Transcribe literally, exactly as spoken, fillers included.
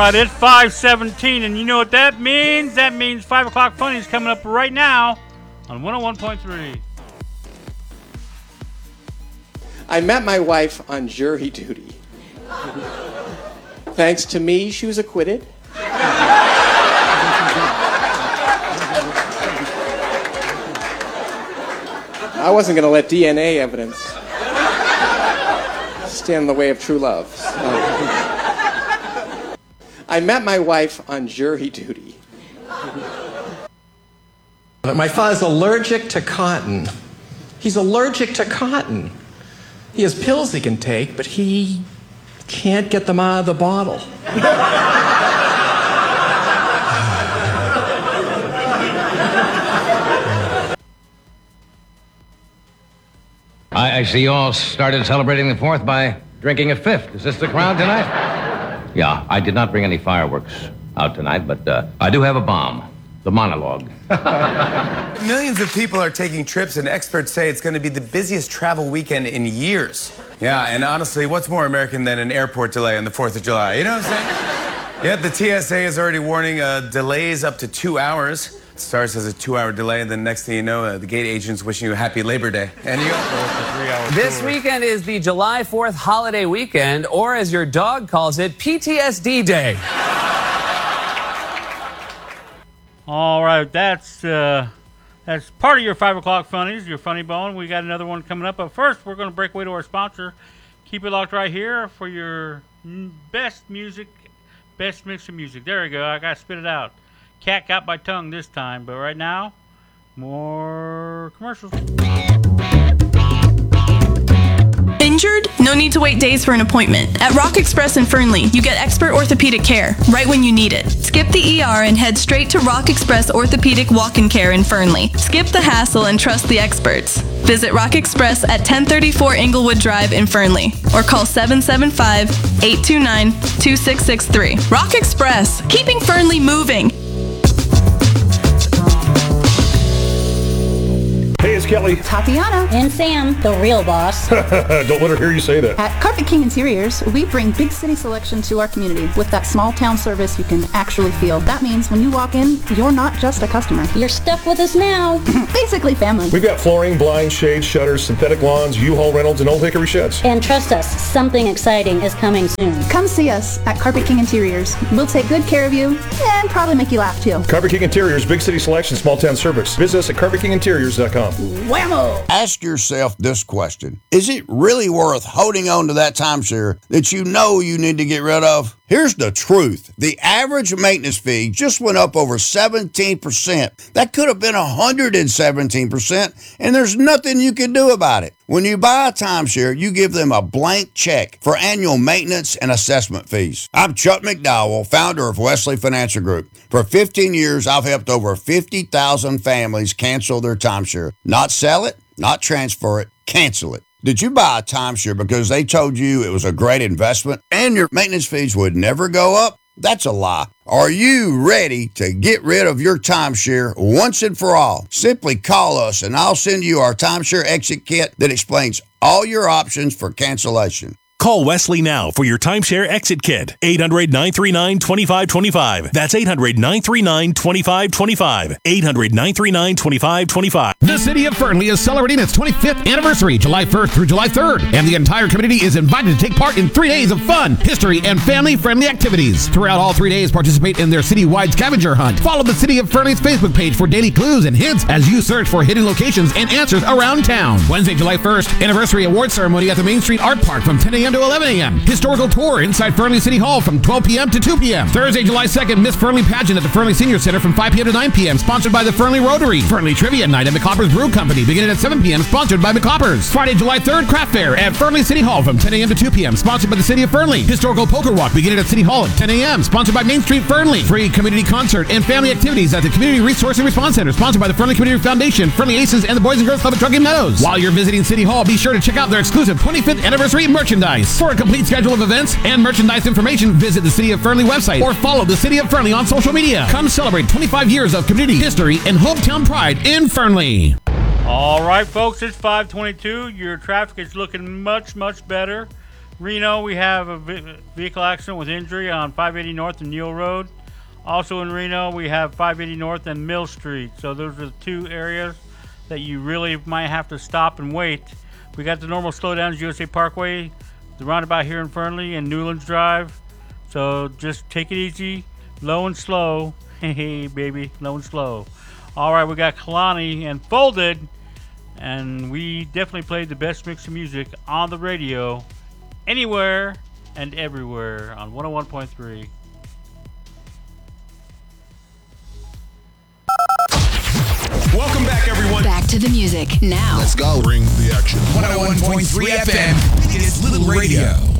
right, it's five seventeen, and you know what that means? That means five o'clock Funny is coming up right now on one oh one point three. I met my wife on jury duty. Thanks to me, she was acquitted. I wasn't going to let D N A evidence stand in the way of true love. So. I met my wife on jury duty. My father's allergic to cotton. He's allergic to cotton. He has pills he can take, but he can't get them out of the bottle. I, I see you all started celebrating the fourth by drinking a fifth. Is this the crowd tonight? Yeah, I did not bring any fireworks out tonight, but uh, I do have a bomb. The monologue. Millions of people are taking trips, and experts say it's going to be the busiest travel weekend in years. Yeah, and honestly, what's more American than an airport delay on the fourth of July? You know what I'm saying? Yeah, the T S A is already warning uh, delays up to two hours. Star says a two-hour delay, and then next thing you know, uh, the gate agent's wishing you a happy Labor Day. And you go. This weekend is the July fourth holiday weekend, or as your dog calls it, P T S D Day. All right, that's uh, that's part of your five o'clock funnies, your funny bone. We got another one coming up, but first we're going to break away to our sponsor. Keep it locked right here for your best music, best mix of music. There you go. I got to spit it out. Cat got my tongue this time, but right now, more commercials. Injured? No need to wait days for an appointment. At Rock Express in Fernley, you get expert orthopedic care right when you need it. Skip the E R and head straight to Rock Express Orthopedic Walk-in Care in Fernley. Skip the hassle and trust the experts. Visit Rock Express at ten thirty-four Inglewood Drive in Fernley or call seven seven five, eight two nine, two six six three. Rock Express, keeping Fernley moving. Hey, it's Kelly. Tatiana. And Sam, the real boss. Don't let her hear you say that. At Carpet King Interiors, we bring big city selection to our community with that small town service you can actually feel. That means when you walk in, you're not just a customer. You're stuck with us now. Basically family. We've got flooring, blinds, shades, shutters, synthetic lawns, U-Haul rentals, and Old Hickory sheds. And trust us, something exciting is coming soon. Come see us at Carpet King Interiors. We'll take good care of you and probably make you laugh too. Carpet King Interiors, big city selection, small town service. Visit us at carpet king interiors dot com. Whammo! Ask yourself this question. Is it really worth holding on to that timeshare that you know you need to get rid of? Here's the truth. The average maintenance fee just went up over seventeen percent. That could have been one hundred seventeen percent, and there's nothing you can do about it. When you buy a timeshare, you give them a blank check for annual maintenance and assessment fees. I'm Chuck McDowell, founder of Wesley Financial Group. For fifteen years, I've helped over fifty thousand families cancel their timeshare. Not sell it, not transfer it, cancel it. Did you buy a timeshare because they told you it was a great investment and your maintenance fees would never go up? That's a lie. Are you ready to get rid of your timeshare once and for all? Simply call us and I'll send you our timeshare exit kit that explains all your options for cancellation. Call Wesley now for your timeshare exit kit. eight hundred, nine three nine, two five two five. That's eight hundred, nine three nine, two five two five. eight hundred, nine three nine, two five two five. The city of Fernley is celebrating its twenty-fifth anniversary, July first through July third, and the entire community is invited to take part in three days of fun, history, and family-friendly activities. Throughout all three days, participate in their citywide scavenger hunt. Follow the City of Fernley's Facebook page for daily clues and hints as you search for hidden locations and answers around town. Wednesday, July first, anniversary award ceremony at the Main Street Art Park from ten a.m. to eleven a.m. Historical tour inside Fernley City Hall from twelve p.m. to two p.m. Thursday, July second, Miss Fernley pageant at the Fernley Senior Center from five p.m. to nine p.m. Sponsored by the Fernley Rotary. Fernley Trivia Night at McCopper's Brew Company beginning at seven p.m. Sponsored by McCopper's. Friday, July third, Craft Fair at Fernley City Hall from ten a.m. to two p.m. Sponsored by the City of Fernley. Historical Poker Walk beginning at City Hall at ten a.m. Sponsored by Main Street Fernley. Free community concert and family activities at the Community Resource and Response Center. Sponsored by the Fernley Community Foundation, Fernley Aces, and the Boys and Girls Club at Truckee Meadows. While you're visiting City Hall, be sure to check out their exclusive twenty-fifth anniversary merchandise. For a complete schedule of events and merchandise information, visit the City of Fernley website or follow the City of Fernley on social media. Come celebrate twenty-five years of community history and hometown pride in Fernley. All right, folks, it's five twenty-two. Your traffic is looking much, much better. Reno, we have a ve- vehicle accident with injury on five eighty North and Neal Road. Also in Reno, we have five eighty North and Mill Street. So those are the two areas that you really might have to stop and wait. We got the normal slowdowns, U S A Parkway, the roundabout here in Fernley, and Newlands Drive. So just take it easy, low and slow. Hey, baby, low and slow. All right, we got Kalani and Folded, and we definitely played the best mix of music on the radio, anywhere and everywhere on one oh one point three. Welcome back, everyone. Back to the music now. Let's go. Bring the action. one oh one point three F M is Little Radio.